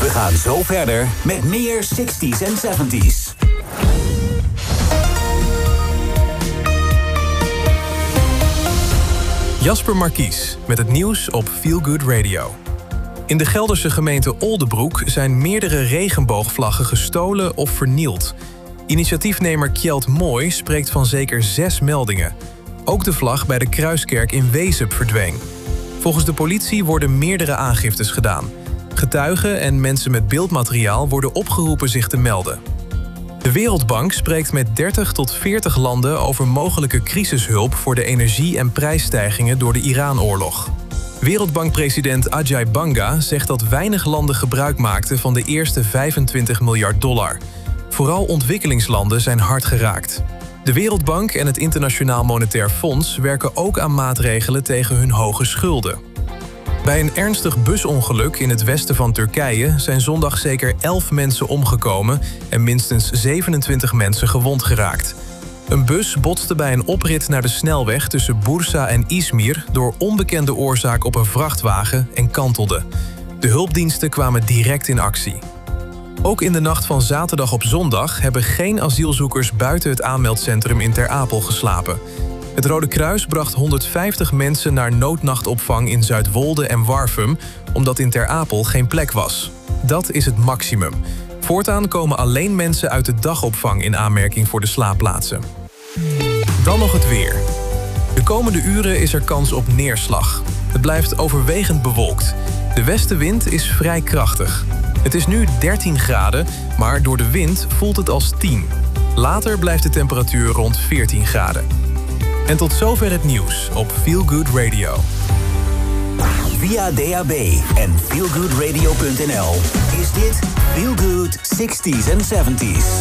We gaan zo verder met meer 60s en 70s. Jasper Markies met het nieuws op Feel Good Radio. In de Gelderse gemeente Oldebroek zijn meerdere regenboogvlaggen gestolen of vernield. Initiatiefnemer Kjeld Mooi spreekt van zeker 6 meldingen. Ook de vlag bij de Kruiskerk in Wezep verdween. Volgens de politie worden meerdere aangiftes gedaan. Getuigen en mensen met beeldmateriaal worden opgeroepen zich te melden. De Wereldbank spreekt met 30 tot 40 landen over mogelijke crisishulp voor de energie- en prijsstijgingen door de Iran-oorlog. Wereldbankpresident Ajay Banga zegt dat weinig landen gebruik maakten van de eerste $25 miljard. Vooral ontwikkelingslanden zijn hard geraakt. De Wereldbank en het Internationaal Monetair Fonds werken ook aan maatregelen tegen hun hoge schulden. Bij een ernstig busongeluk in het westen van Turkije zijn zondag zeker 11 mensen omgekomen en minstens 27 mensen gewond geraakt. Een bus botste bij een oprit naar de snelweg tussen Bursa en Izmir door onbekende oorzaak op een vrachtwagen en kantelde. De hulpdiensten kwamen direct in actie. Ook in de nacht van zaterdag op zondag hebben geen asielzoekers buiten het aanmeldcentrum in Ter Apel geslapen. Het Rode Kruis bracht 150 mensen naar noodnachtopvang in Zuidwolde en Warfum, omdat in Ter Apel geen plek was. Dat is het maximum. Voortaan komen alleen mensen uit de dagopvang in aanmerking voor de slaapplaatsen. Dan nog het weer. De komende uren is er kans op neerslag. Het blijft overwegend bewolkt. De westenwind is vrij krachtig. Het is nu 13 graden, maar door de wind voelt het als 10. Later blijft de temperatuur rond 14 graden. En tot zover het nieuws op Feel Good Radio. Via DAB en feelgoodradio.nl is dit Feel Good 60s en 70s.